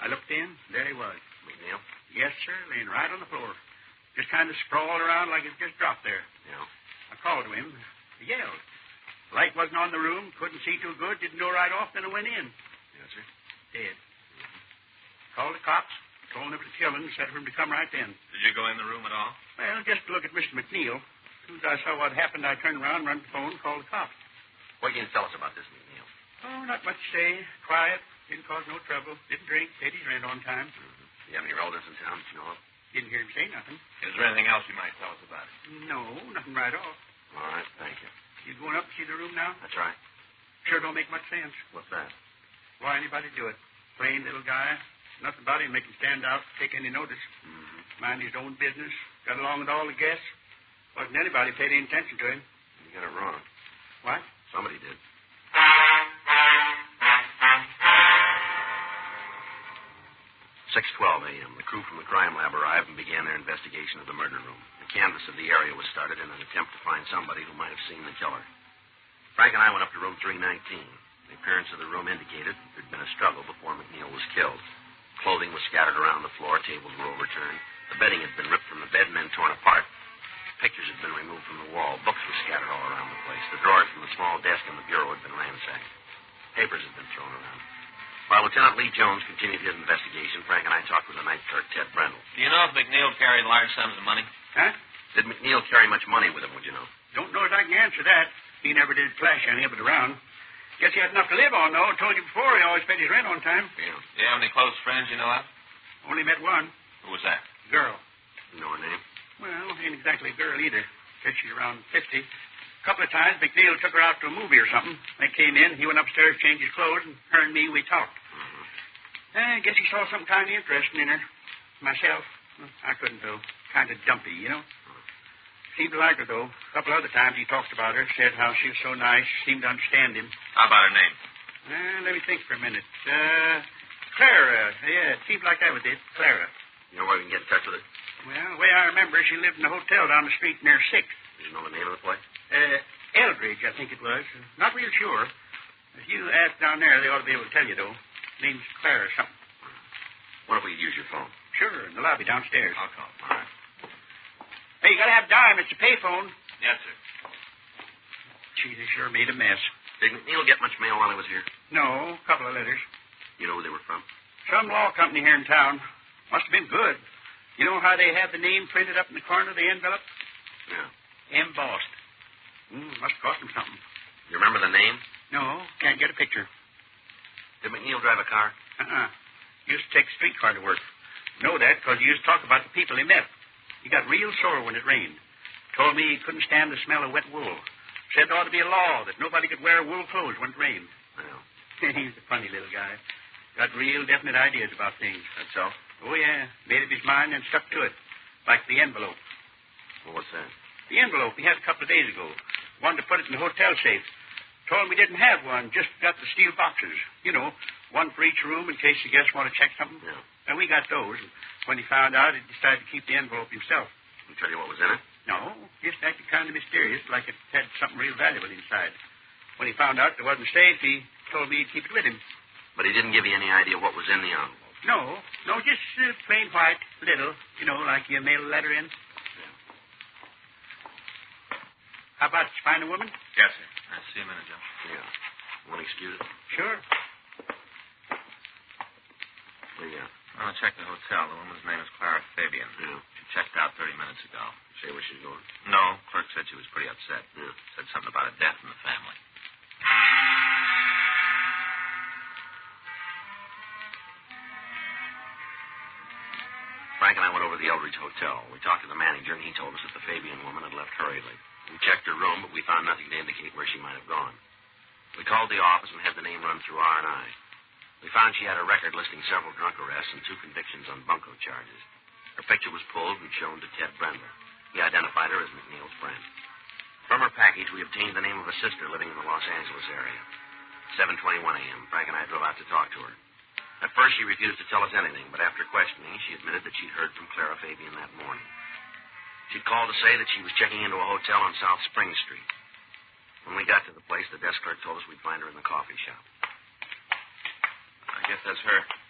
I looked in. There he was. McNeil? Yes, sir, laying right on the floor. Just kind of sprawled around like it just dropped there. Yeah. I called to him. He yelled. Light wasn't on the room. Couldn't see too good. Didn't know right off. Then I went in. Yes, sir. Dead. Called the cops. Told them it was a killing. Said for him to come right then. Did you go in the room at all? Well, just to look at Mr. McNeil. As soon as I saw what happened, I turned around, run to the phone, called the cops. What can you tell us about this, McNeil? Oh, not much to say. Quiet. Didn't cause no trouble. Didn't drink. Paid his rent on time. Mm-hmm. Do you have any relatives in town that you know of? Didn't hear him say nothing. Is there anything else you might tell us about it? No, nothing right off. All right, thank you. You going up to see the room now? That's right. Sure don't make much sense. What's that? Why anybody do it? Plain little guy. Nothing about him make him stand out, take any notice. Mm-hmm. Mind his own business. Got along with all the guests. Wasn't anybody paid any attention to him. You got it wrong. What? Somebody did. 6:12 a.m. The crew from the crime lab arrived and began their investigation of the murder room. The canvass of the area was started in an attempt to find somebody who might have seen the killer. Frank and I went up to room 319. The appearance of the room indicated there'd been a struggle before McNeil was killed. Clothing was scattered around the floor. Tables were overturned. The bedding had been ripped from the bed and then torn apart. Pictures had been removed from the wall. Books were scattered all around the place. The drawers from the small desk and the bureau had been ransacked. Papers had been thrown around. While Lieutenant Lee Jones continued his investigation, Frank and I talked with the night clerk, Ted Brendel. Do you know if McNeil carried large sums of money? Huh? Did McNeil carry much money with him, would you know? Don't know if I can answer that. He never did flash any of it around. Guess he had enough to live on, though. Told you before he always paid his rent on time. Yeah. Do you have any close friends you know of? Only met one. Who was that? Girl. You know her name? Well, ain't exactly a girl either. Guess she's around 50. A couple of times, McNeil took her out to a movie or something. They came in. He went upstairs, changed his clothes, and her and me, we talked. I guess he saw something kind of interesting in her. Myself, I couldn't, though. Kind of dumpy, you know. Seemed to like her, though. A couple other times he talked about her, said how she was so nice, seemed to understand him. How about her name? Let me think for a minute. Clara. Yeah, it seemed like that was it. Clara. You know where we can get in touch with her? Well, the way I remember, she lived in a hotel down the street near 6th. Do you know the name of the place? Eldridge, I think it was. Not real sure. If you ask down there, they ought to be able to tell you, though. Name's Clara or something. What if we could use your phone? Sure, in the lobby downstairs. I'll call. All right. Hey, you gotta have dime. It's a payphone. Yes, sir. Gee, they sure made a mess. Did McNeil get much mail while he was here? No, a couple of letters. You know who they were from? Some law company here in town. Must have been good. You know how they have the name printed up in the corner of the envelope? Yeah. Embossed. Must have cost them something. You remember the name? No, can't get a picture. Did McNeil drive a car? Used to take a streetcar to work. Know that because he used to talk about the people he met. He got real sore when it rained. Told me he couldn't stand the smell of wet wool. Said there ought to be a law that nobody could wear wool clothes when it rained. Well. He's a funny little guy. Got real definite ideas about things. That's so? Oh, yeah. Made up his mind and stuck to it. Like the envelope. Well, what's that? The envelope he had a couple of days ago. Wanted to put it in the hotel safe. Told him we didn't have one, just got the steel boxes. You know, one for each room in case the guests want to check something. Yeah. And we got those. And when he found out, he decided to keep the envelope himself. Did he tell you what was in it? No, just acted kind of mysterious, like it had something real valuable inside. When he found out there wasn't safe, he told me he'd keep it with him. But he didn't give you any idea what was in the envelope? No, just plain white, little, you know, like you mail a letter in. Yeah. How about you find a woman? Yes, sir. I'll see you in a minute, Joe. Yeah. Want to excuse it? Sure. Yeah. I'm going to check the hotel. The woman's name is Clara Fabian. Yeah. She checked out 30 minutes ago. Say where she's going? No, clerk said she was pretty upset. Yeah. Said something about a death in the family. Frank and I went over to the Eldridge Hotel. We talked to the manager, and he told us that the Fabian woman had left hurriedly. We checked her room, but we found nothing to indicate where she might have gone. We called the office and had the name run through R&I. We found she had a record listing several drunk arrests and 2 convictions on bunco charges. Her picture was pulled and shown to Ted Brendel. He identified her as McNeil's friend. From her package, we obtained the name of a sister living in the Los Angeles area. 7:21 a.m., Frank and I drove out to talk to her. At first, she refused to tell us anything, but after questioning, she admitted that she'd heard from Clara Fabian that morning. She'd called to say that she was checking into a hotel on South Spring Street. When we got to the place, the desk clerk told us we'd find her in the coffee shop. I guess that's her.